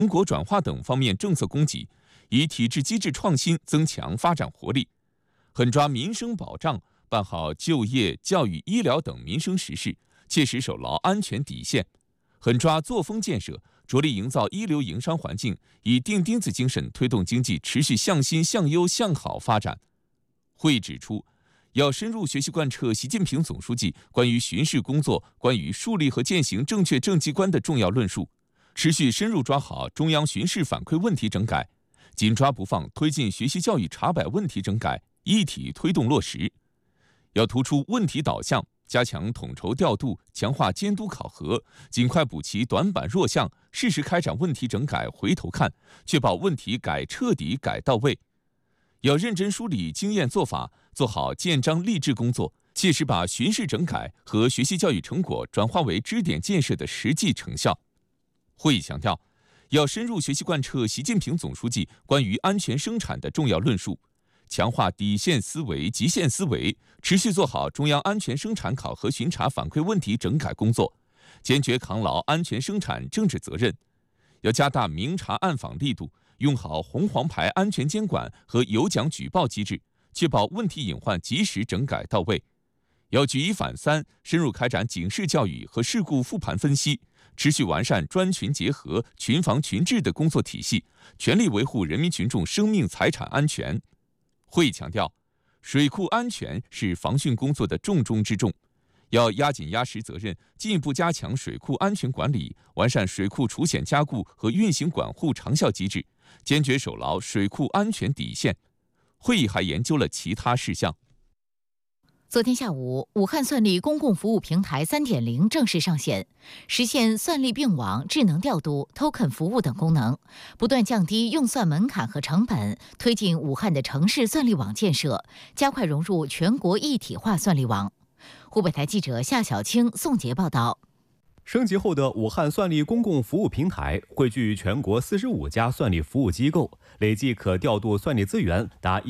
成果转化等方面政策供给，以体制机制创新增强发展活力，狠抓民生保障，办好就业、教育、医疗等民生实事，切实守牢安全底线，狠抓作风建设，着力营造一流营商环境，以钉钉子精神推动经济持续向新、向优、向好发展。会议指出，要深入学习贯彻习近平总书记关于巡视工作、关于树立和践行正确政绩观的重要论述，持续深入抓好中央巡视反馈问题整改，紧抓不放推进学习教育查摆问题整改，一体推动落实。要突出问题导向，加强统筹调度，强化监督考核，尽快补齐短板弱项，适时开展问题整改回头看，确保问题改彻底、改到位。要认真梳理经验做法，做好建章立制工作，切实把巡视整改和学习教育成果转化为支点建设的实际成效。会议强调，要深入学习贯彻习近平总书记关于安全生产的重要论述，强化底线思维、极限思维，持续做好中央安全生产考核巡查反馈问题整改工作，坚决扛牢安全生产政治责任。要加大明察暗访力度，用好红黄牌安全监管和有奖举报机制，确保问题隐患及时整改到位。要举一反三，深入开展警示教育和事故复盘分析，持续完善专群结合、群防群治的工作体系，全力维护人民群众生命财产安全。会议强调，水库安全是防汛工作的重中之重，要压紧压实责任，进一步加强水库安全管理，完善水库除险加固和运行管护长效机制，坚决守牢水库安全底线。会议还研究了其他事项。 昨天下午，武汉算力公共服务平台 3.0 正式上线，实现算力并网、智能调度、token 服务等功能，不断降低用算门槛和成本，推进武汉的城市算力网建设，加快融入全国一体化算力网。湖北台记者夏小青、宋杰报道。 升级后的武汉算力公共服务平台汇聚全国45家算力服务机构，累计可调度算力资源达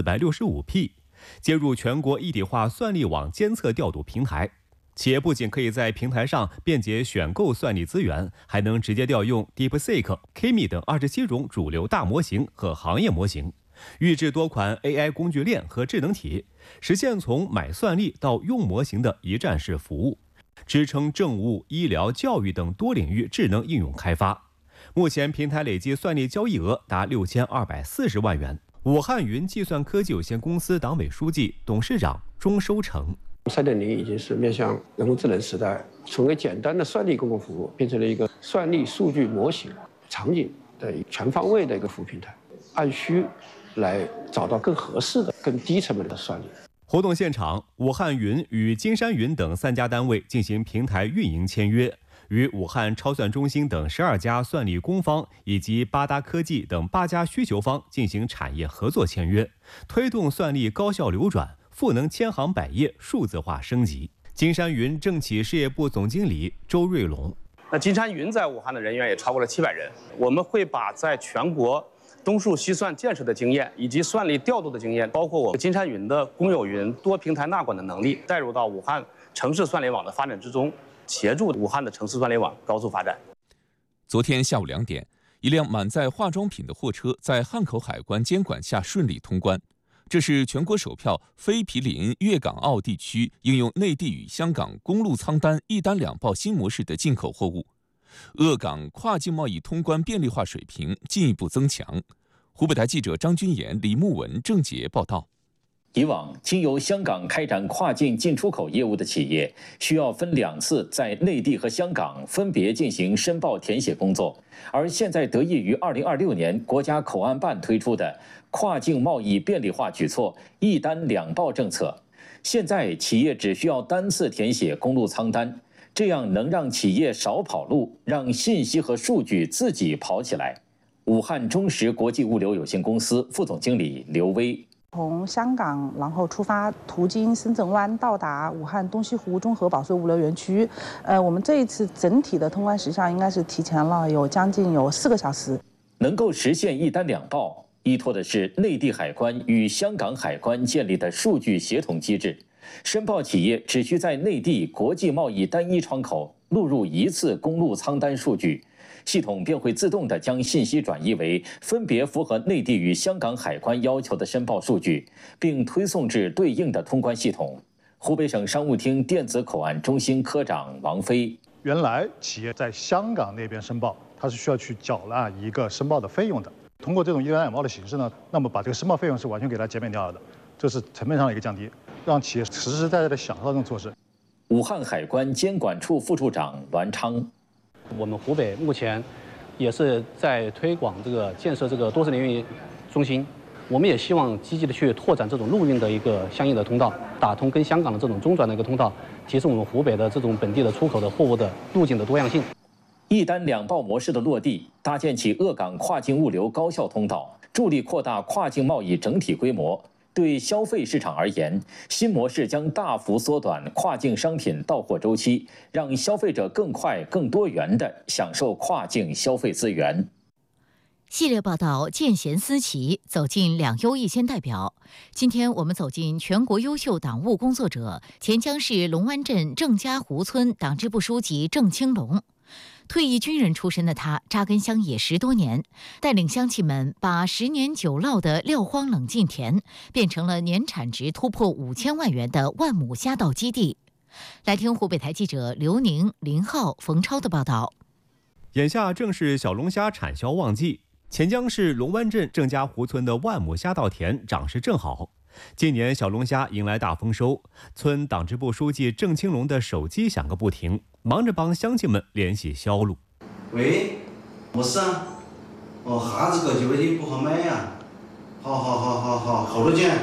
1465P。接入全国一体化算力网监测调度平台，企业不仅可以在平台上便捷选购算力资源，还能直接调用 DeepSeek、Kimi 等27种主流大模型和行业模型，预制多款 AI 工具链和智能体，实现从买算力到用模型的一站式服务，支撑政务、医疗、教育等多领域智能应用开发。目前平台累计算力交易额达6240万元。武汉云计算科技有限公司党委书记、董事长钟收成 ：3.0已经是面向人工智能时代，从一个简单的算力公共服务变成了一个算力数据模型场景的全方位的一个服务平台，按需来找到更合适的、更低成本的算力。 活动现场，武汉云与金山云等3家单位进行平台运营签约。与武汉超算中心等12家算力公方以及八达科技等8家需求方进行产业合作签约，推动算力高效流转、赋能千行百业数字化升级。金山云政企事业部总经理周瑞龙： 那金山云在武汉的人员也超过了700人，我们会把在全国东数西算建设的经验以及算力调度的经验，包括我们金山云的公有云多平台纳管的能力，带入到武汉城市算力网的发展之中，协助武汉的城市算力网高速发展。 昨天下午2点，一辆满载化妆品的货车在汉口海关监管下顺利通关。这是全国首票非毗邻粤港澳地区应用内地与香港公路仓单一单两报新模式的进口货物，鄂港跨境贸易通关便利化水平进一步增强。湖北台记者张军岩、李木文、郑杰报道。 以往经由香港开展跨境进出口业务的企业，需要分2次在内地和香港分别进行申报填写工作，而现在得益于2026年国家口岸办推出的跨境贸易便利化举措“一单两报”政策，现在企业只需要单次填写公路仓单，这样能让企业少跑路，让信息和数据自己跑起来。武汉中石国际物流有限公司副总经理刘威。 从香港，然后出发，途经深圳湾，到达武汉东西湖综合保税物流园区。我们这一次整体的通关时效应该是提前了将近4个小时。 能够实现一单两报，依托的是内地海关与香港海关建立的数据协同机制。申报企业只需在内地国际贸易单一窗口录入1次公路仓单数据， 系统便会自动地将信息转移为分别符合内地与香港海关要求的申报数据，并推送至对应的通关系统。湖北省商务厅电子口岸中心科长王飞： 原来企业在香港那边申报，它是需要去缴纳一个申报的费用的。通过这种一览两报的形式呢，那么把这个申报费用是完全给它减免掉了的，这是成本上的一个降低，让企业实实在在的享受到这种措施。 武汉海关监管处副处长栾昌： 我们湖北目前也是在推广建设多式联运中心，我们也希望积极的去拓展这种陆运的一个相应的通道，打通跟香港的这种中转的一个通道，提升我们湖北的这种本地的出口的货物的路径的多样性。 一单两报模式的落地，搭建起鄂港跨境物流高效通道，助力扩大跨境贸易整体规模。对消费市场而言，新模式将大幅缩短跨境商品到货周期，让消费者更快、更多元地享受跨境消费资源。 系列报道见贤思齐，走进两优一先代表。今天我们走进全国优秀党务工作者钱江市龙湾镇郑家湖村党支部书记郑青龙。退役军人出身的他，扎根乡野10多年，带领乡亲们把10年久涝的撂荒冷浸田，变成了年产值突破5000万元的万亩虾稻基地。来听湖北台记者刘宁、林浩、冯超的报道。 眼下正是小龙虾产销旺季，钱江市龙湾镇郑家湖村的万亩虾稻田长势正好。今年小龙虾迎来大丰收，村党支部书记郑青龙的手机响个不停，忙着帮乡亲们联系销路。 喂，没事啊。虾子过去外地不好卖呀。好多件。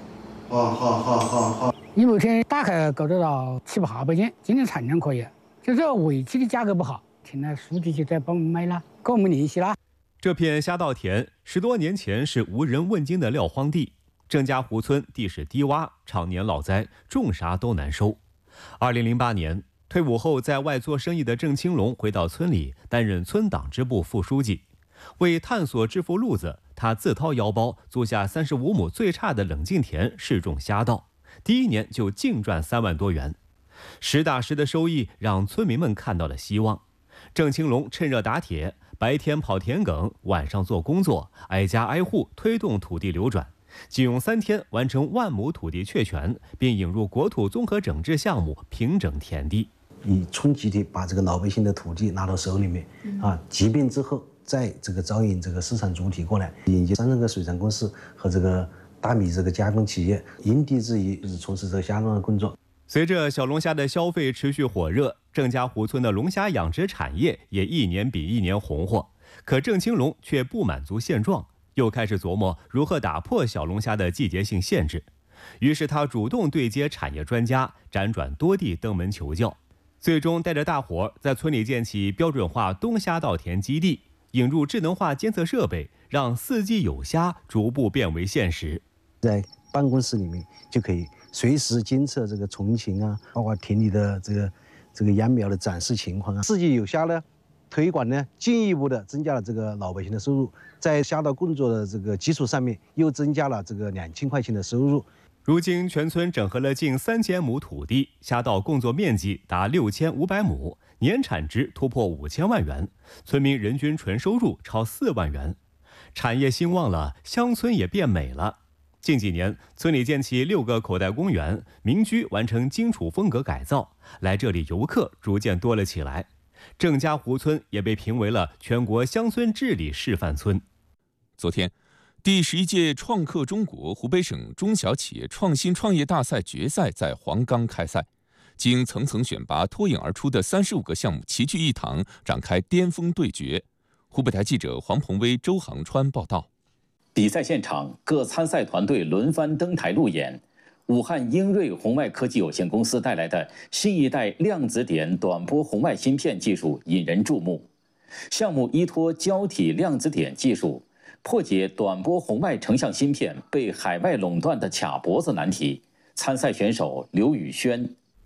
好。 一亩田大概搞得到700-800件，今年产量可以，就是尾期的价格不好，请了书记就在帮我们卖了，跟我们联系了。 这片虾稻田10多年前是无人问津的撂荒地。郑家湖村地势低洼，常年涝灾，种啥都难收。2008年退伍后在外做生意的郑青龙回到村里担任村党支部副书记，为探索致富路子，他自掏腰包租下35亩最差的冷浸田试种虾稻，第1年就净赚3万多元，实打实的收益让村民们看到了希望。郑青龙趁热打铁，白天跑田埂，晚上做工作，挨家挨户推动土地流转。仅用3天完成万亩土地确权，并引入国土综合整治项目，平整田地， 以冲击地把这个老百姓的土地拿到手里面疾病之后，再招引市场主体过来，引进3个水产公司和大米加工企业，因地制宜就是从事虾农的工作。 随着小龙虾的消费持续火热，郑家湖村的龙虾养殖产业也1年比1年红火。可郑青龙却不满足现状，又开始琢磨如何打破小龙虾的季节性限制。于是他主动对接产业专家，辗转多地登门求教，最终带着大伙在村里建起标准化冬虾稻田基地，引入智能化监测设备，让4季有虾逐步变为现实。 在办公室里面就可以随时监测虫情啊，包括田里的秧苗的长势情况啊。4季有虾呢，推广呢进一步的增加了老百姓的收入，在虾稻工作的基础上面又增加了2000块钱的收入。 如今全村整合了近3000亩土地，虾稻工作面积达6500亩，年产值突破5000万元，村民人均纯收入超4万元。产业兴旺了，乡村也变美了。近几年，村里建起6个口袋公园，民居完成荆楚风格改造，来这里游客逐渐多了起来。郑家湖村也被评为了全国乡村治理示范村。 昨天，第11届创客中国湖北省中小企业创新创业大赛决赛在黄冈开赛，经层层选拔脱颖而出的35个项目齐聚一堂，展开巅峰对决。湖北台记者黄鹏威、周航川报道。 比赛现场，各参赛团队轮番登台路演。武汉英瑞红外科技有限公司带来的新一代量子点短波红外芯片技术引人注目。项目依托胶体量子点技术，破解短波红外成像芯片被海外垄断的卡脖子难题。参赛选手刘宇轩：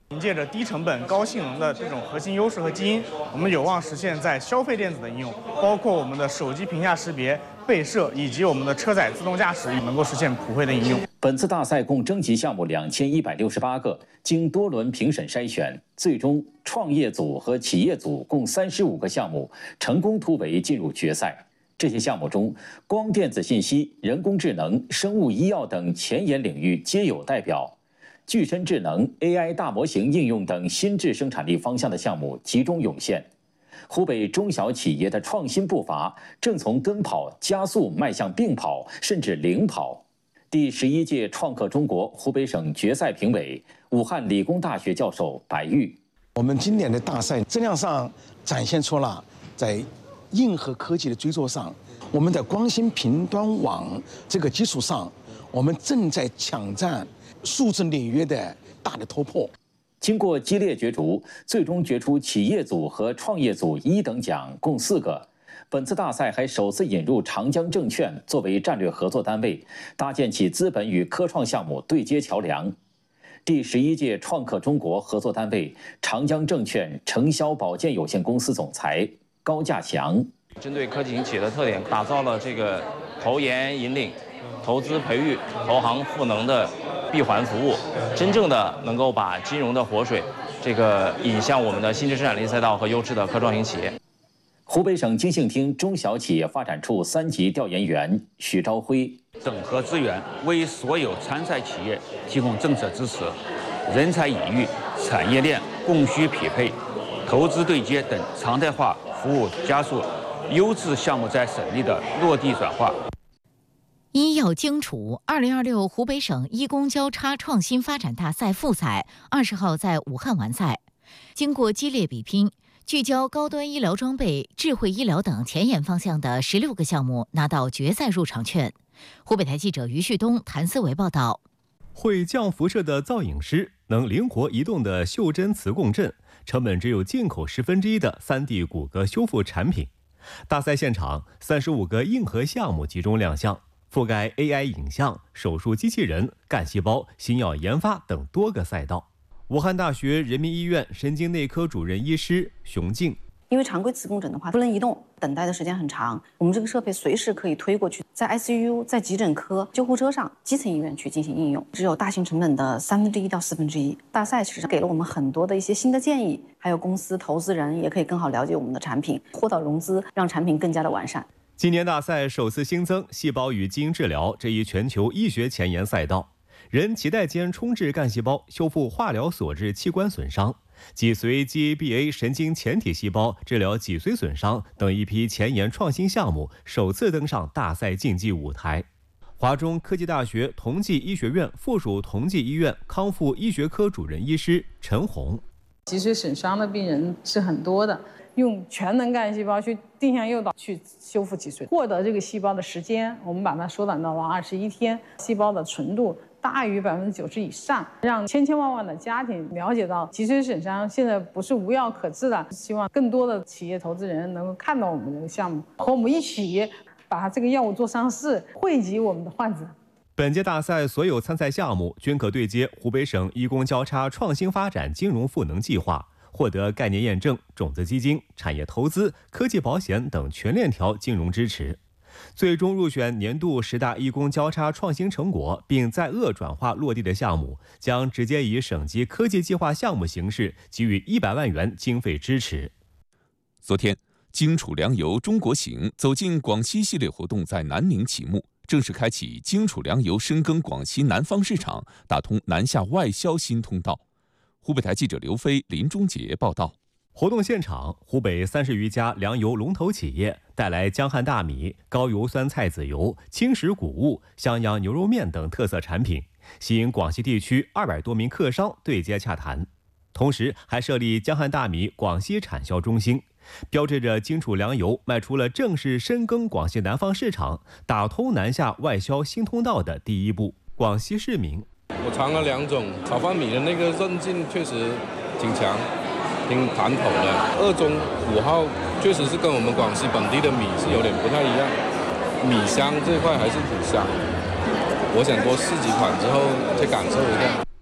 凭借着低成本、高性能的这种核心优势和基因，我们有望实现在消费电子的应用，包括我们的手机屏下识别、被摄以及我们的车载自动驾驶，能够实现普惠的应用。 本次大赛共征集项目2168个，经多轮评审筛选，最终创业组和企业组共35个项目成功突围进入决赛。这些项目中，光电子信息、人工智能、生物医药等前沿领域皆有代表。具身智能、AI 大模型应用等新质生产力方向的项目集中涌现。湖北中小企业的创新步伐正从跟跑加速迈向并跑，甚至领跑。第11届创客中国湖北省决赛评委、武汉理工大学教授白玉。 我们今年的大赛质量上展现出了在硬核科技的追逐上，我们的光纤频端网这个基础上，我们正在抢占数字领域的大的突破。 经过激烈角逐，最终决出企业组和创业组1等奖共4个。本次大赛还首次引入长江证券作为战略合作单位，搭建起资本与科创项目对接桥梁。第11届创客中国合作单位长江证券承销保荐有限公司总裁高稼祥， 针对科技型企业的特点，打造了这个投研引领、投资培育、投行赋能的闭环服务，真正的能够把金融的活水引向我们的新质生产力赛道和优质的科创型企业。 湖北省经信厅中小企业发展处3级调研员许朝辉， 整合资源，为所有参赛企业提供政策支持，人才引育、产业链供需匹配、投资对接等常态化服务，加速优质项目在省内的落地转化。 医药精储2026湖北省医工交叉创新发展大赛复赛20号在武汉完赛，经过激烈比拼，聚焦高端医疗装备、智慧医疗等前沿方向的16个项目拿到决赛入场券。湖北台记者于旭东、谭思维报道。 会降辐射的造影师，能灵活移动的袖珍磁共振，成本只有进口1/10的3D 骨骼修复产品。大赛现场35个硬核项目集中亮相，覆盖 AI 影像、手术机器人、干细胞、新药研发等多个赛道。武汉大学人民医院神经内科主任医师熊静， 因为常规磁共振的话不能移动，等待的时间很长，我们这个设备随时可以推过去，在 ICU、在急诊科、救护车上、基层医院去进行应用，只有大型成本的1/3到1/4。大赛其实给了我们很多的一些新的建议，还有公司投资人也可以更好了解我们的产品，获得融资，让产品更加的完善。 今年大赛首次新增细胞与基因治疗这一全球医学前沿赛道，人脐带间充质干细胞修复化疗所致器官损伤，脊髓 GABA 神经前体细胞治疗脊髓损伤等一批前沿创新项目首次登上大赛竞技舞台。华中科技大学同济医学院附属同济医院康复医学科主任医师陈红， 脊髓损伤的病人是很多的，用全能干细胞去定向诱导去修复脊髓，获得这个细胞的时间，我们把它缩短到了21天，细胞的纯度大于90%以上，让千千万万的家庭了解到脊髓损伤现在不是无药可治了。希望更多的企业投资人能够看到我们这个项目，和我们一起把这个药物做上市，惠及我们的患者。 本届大赛所有参赛项目均可对接湖北省医工交叉创新发展金融赋能计划，获得概念验证、种子基金、产业投资、科技保险等全链条金融支持。最终入选年度10大医工交叉创新成果并在鄂转化落地的项目，将直接以省级科技计划项目形式给予100万元经费支持。 昨天，荆楚粮油中国行走进广西系列活动在南宁启幕，正式开启荆楚粮油深耕广西南方市场，打通南下外销新通道。湖北台记者刘飞、林忠杰报道。 活动现场，湖北30余家粮油龙头企业带来江汉大米、高油酸菜籽油、青石谷物、襄阳牛肉面等特色产品，吸引广西地区200多名客商对接洽谈。同时还设立江汉大米广西产销中心，标志着荆楚粮油迈出了正式深耕广西南方市场、打通南下外销新通道的第一步。广西市民， 我尝了2种，炒饭米的那个韧劲确实挺强，挺弹口的。2中5号确实是跟我们广西本地的米是有点不太一样，米香这块还是挺香的。我想多试几款之后再感受一下。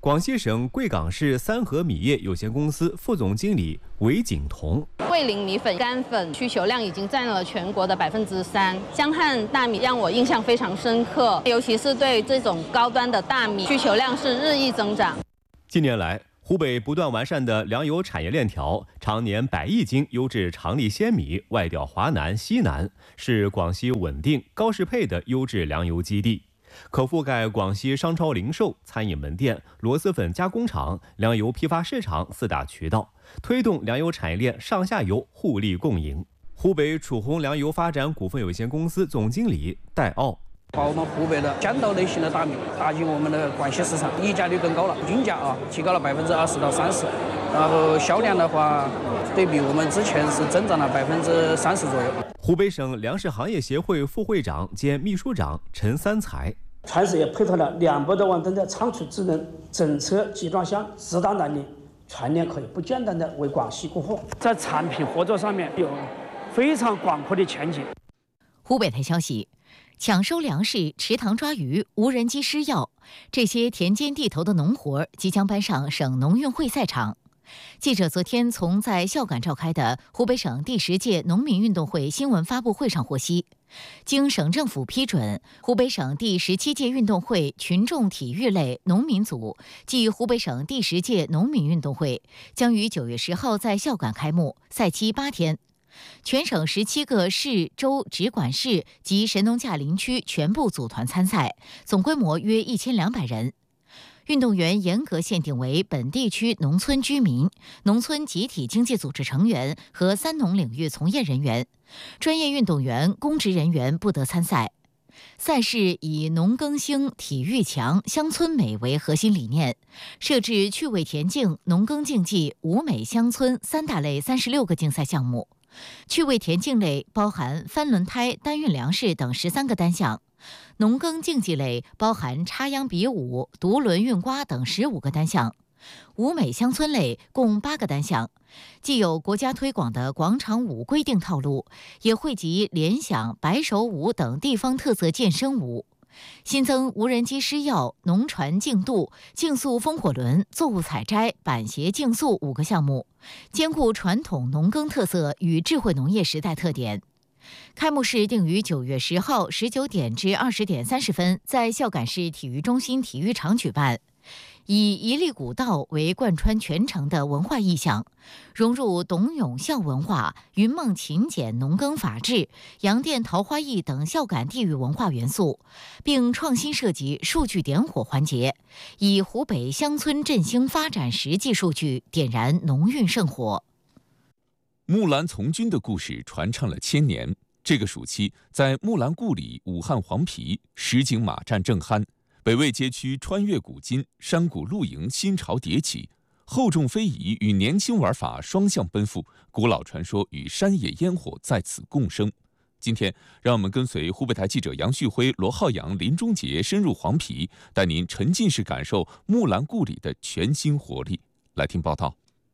广西省贵港市三和米业有限公司副总经理韦景彤： 桂林米粉、干粉需求量已经占了全国的3%，江汉大米让我印象非常深刻，尤其是对这种高端的大米需求量是日益增长。 近年来，湖北不断完善的粮油产业链条，常年100亿斤优质长粒鲜米外调华南、西南，是广西稳定、高适配的优质粮油基地，可覆盖广西商超零售、餐饮门店、螺蛳粉加工厂、粮油批发市场4大渠道，推动粮油产业链上下游互利共赢。湖北楚红粮油发展股份有限公司总经理戴傲： 把我们湖北的江道类型的大米打进我们的广西市场，溢价率更高了，均价提高了20%到30%，然后销量的话，对比我们之前是增长了30%左右。 湖北省粮食行业协会副会长兼秘书长陈三才： 全市也配套了200多万吨的仓储智能整车集装箱直达南宁，全年可以不间断地为广西供货，在产品合作上面有非常广阔的前景。 湖北台消息。抢收粮食、池塘抓鱼、无人机施药，这些田间地头的农活即将搬上省农运会赛场。记者昨天从在孝感召开的湖北省第10届农民运动会新闻发布会上获悉，经省政府批准，湖北省第17届运动会群众体育类农民组暨湖北省第10届农民运动会将于9月10号在孝感开幕，赛期8天。全省17个市、州、直管市及神农架林区全部组团参赛，总规模约1200人。运动员严格限定为本地区农村居民、农村集体经济组织成员和3农领域从业人员，专业运动员、公职人员不得参赛。赛事以农耕兴、体育强、乡村美为核心理念，设置趣味田径、农耕竞技、舞美乡村3大类36个竞赛项目。趣味田径类包含翻轮胎、单运粮食等13个单项，农耕竞技类包含插秧比武、独轮运瓜等15个单项，舞美乡村类共8个单项，既有国家推广的广场舞规定套路，也汇集联想、白手舞等地方特色健身舞。新增无人机施药、农船竞渡、竞速风火轮、作物采摘、板鞋竞速5个项目，兼顾传统农耕特色与智慧农业时代特点。开幕式定于9月10号19点至20点30分在孝感市体育中心体育场举办。以一粒古道为贯穿全城的文化意象，融入董永孝文化、云梦勤俭农耕法治、阳店桃花艺等孝感地域文化元素，并创新设计数据点火环节，以湖北乡村振兴发展实际数据点燃农运圣火。 木兰从军的故事传唱了1000年。这个暑期，在木兰故里武汉黄陂，实景马战正酣。北魏街区穿越古今，山谷露营新潮迭起，厚重非遗与年轻玩法双向奔赴，古老传说与山野烟火在此共生。今天，让我们跟随湖北台记者杨旭辉、罗浩洋、林忠杰深入黄陂，带您沉浸式感受木兰故里的全新活力。来听报道。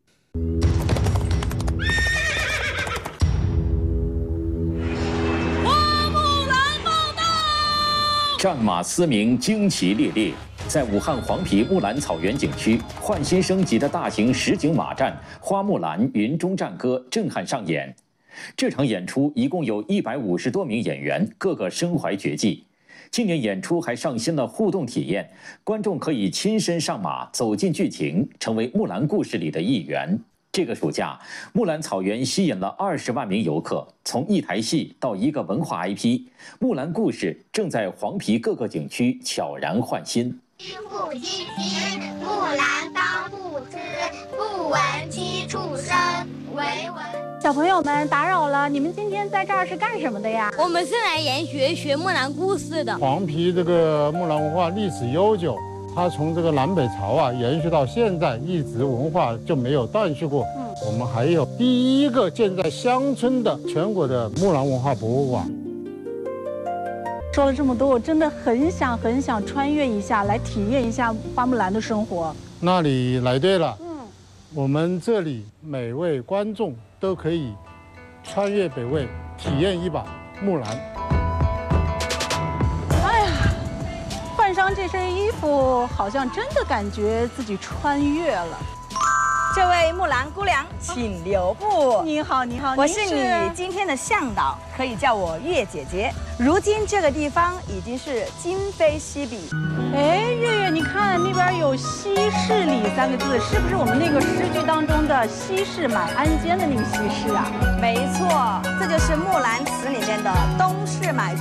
战马嘶鸣，旌旗猎猎，在武汉黄陂木兰草原景区，焕新升级的大型实景马战《花木兰云中战歌》震撼上演。这场演出一共有150多名演员，个个身怀绝技。今年演出还上新了互动体验，观众可以亲身上马，走进剧情，成为木兰故事里的一员。这个暑假，木兰草原吸引了20万名游客。从一台戏到一个文化 IP， 木兰故事正在黄陂各个景区悄然焕新。 不积习，木兰当户织，不闻机杼声，惟闻。 小朋友们，打扰了，你们今天在这儿是干什么的呀？ 我们是来研学木兰故事的。 黄陂这个木兰文化历史悠久。它从这个南北朝延续到现在，一直文化就没有断续过。我们还有第一个建在乡村的全国的木兰文化博物馆。 说了这么多，我真的很想穿越一下，来体验一下花木兰的生活。 那你来对了。我们这里每位观众都可以穿越北魏，体验一把木兰。 哎呀， 穿上这身衣服，好像真的感觉自己穿越了。 这位木兰姑娘，请留步。 你好，你好， 我是你今天的向导，可以叫我月姐姐。如今这个地方已经是今非昔比。 哎，月月，你看那边有西市里3个字，是不是我们那个诗句当中的西市买鞍鞯的那个西市啊？ 没错，这就是《木兰辞》里面的东市买